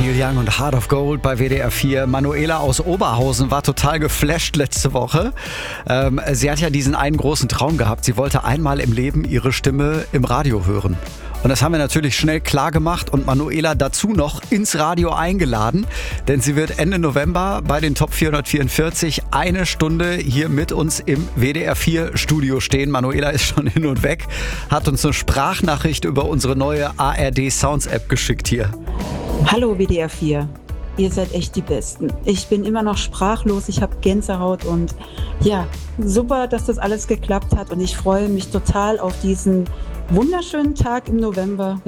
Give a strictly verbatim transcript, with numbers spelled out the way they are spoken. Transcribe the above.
Neil Young und Heart of Gold bei W D R vier. Manuela aus Oberhausen war total geflasht letzte Woche. Ähm, sie hat ja diesen einen großen Traum gehabt. Sie wollte einmal im Leben ihre Stimme im Radio hören. Und das haben wir natürlich schnell klar gemacht und Manuela dazu noch ins Radio eingeladen, denn sie wird Ende November bei den Top vierhundertvierundvierzig eine Stunde hier mit uns im W D R vier Studio stehen. Manuela ist schon hin und weg, hat uns eine Sprachnachricht über unsere neue A R D Sounds App geschickt hier. Hallo W D R vier, ihr seid echt die Besten. Ich bin immer noch sprachlos, ich habe Gänsehaut und ja, super, dass das alles geklappt hat und ich freue mich total auf diesen wunderschönen Tag im November.